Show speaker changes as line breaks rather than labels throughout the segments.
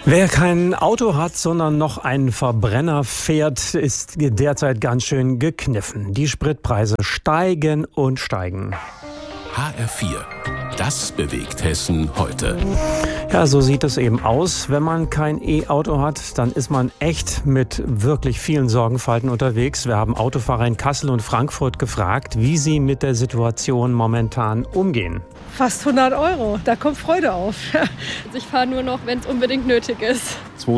Wer kein Auto hat, sondern noch einen Verbrenner fährt, ist derzeit ganz schön gekniffen. Die Spritpreise steigen und steigen.
HR4, das bewegt Hessen heute.
Ja, so sieht es eben aus. Wenn man kein E-Auto hat, dann ist man echt mit wirklich vielen Sorgenfalten unterwegs. Wir haben Autofahrer in Kassel und Frankfurt gefragt, wie sie mit der Situation momentan umgehen.
Fast 100 €, da kommt Freude auf.
Ich fahre nur noch, wenn es unbedingt nötig ist.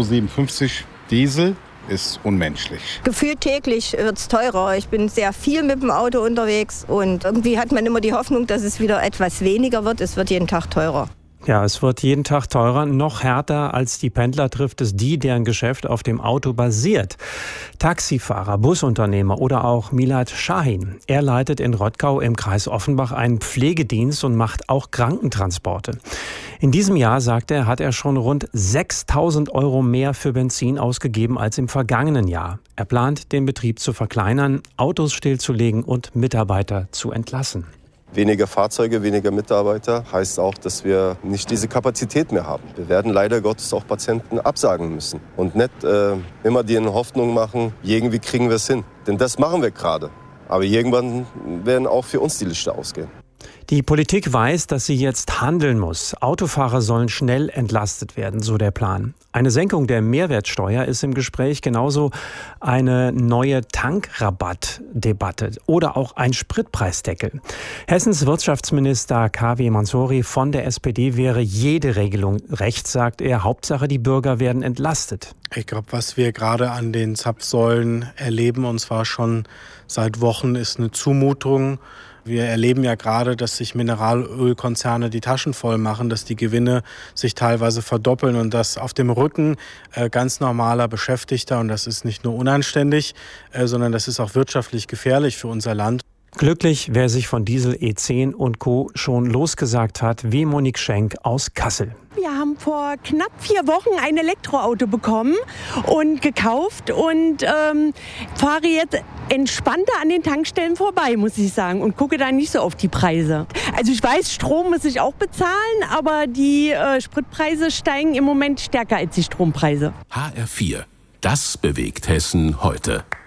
2,57 Diesel ist unmenschlich.
Gefühlt täglich wird es teurer. Ich bin sehr viel mit dem Auto unterwegs und irgendwie hat man immer die Hoffnung, dass es wieder etwas weniger wird. Es wird jeden Tag teurer.
Ja, es wird jeden Tag teurer. Noch härter als die Pendler trifft es die, deren Geschäft auf dem Auto basiert. Taxifahrer, Busunternehmer oder auch Milad Shahin. Er leitet in Rottgau im Kreis Offenbach einen Pflegedienst und macht auch Krankentransporte. In diesem Jahr, sagt er, hat er schon rund 6.000 € mehr für Benzin ausgegeben als im vergangenen Jahr. Er plant, den Betrieb zu verkleinern, Autos stillzulegen und Mitarbeiter zu entlassen.
Weniger Fahrzeuge, weniger Mitarbeiter heißt auch, dass wir nicht diese Kapazität mehr haben. Wir werden leider Gottes auch Patienten absagen müssen und nicht immer die Hoffnung machen, irgendwie kriegen wir es hin. Denn das machen wir gerade. Aber irgendwann werden auch für uns die Lichter ausgehen.
Die Politik weiß, dass sie jetzt handeln muss. Autofahrer sollen schnell entlastet werden, so der Plan. Eine Senkung der Mehrwertsteuer ist im Gespräch, genauso eine neue Tankrabattdebatte oder auch ein Spritpreisdeckel. Hessens Wirtschaftsminister K.W. Mansouri von der SPD wäre jede Regelung recht, sagt er. Hauptsache, die Bürger werden entlastet.
Ich glaube, was wir gerade an den Zapfsäulen erleben, und zwar schon seit Wochen, ist eine Zumutung. Wir erleben ja gerade, dass sich Mineralölkonzerne die Taschen voll machen, dass die Gewinne sich teilweise verdoppeln und das auf dem Rücken ganz normaler Beschäftigter. Und das ist nicht nur unanständig, sondern das ist auch wirtschaftlich gefährlich für unser Land.
Glücklich, wer sich von Diesel E10 und Co. schon losgesagt hat, wie Monique Schenk aus Kassel.
Wir haben vor knapp 4 Wochen ein Elektroauto bekommen und gekauft und fahre jetzt entspannter an den Tankstellen vorbei, muss ich sagen, und gucke da nicht so auf die Preise. Also ich weiß, Strom muss ich auch bezahlen, aber die Spritpreise steigen im Moment stärker als die Strompreise.
HR4, das bewegt Hessen heute.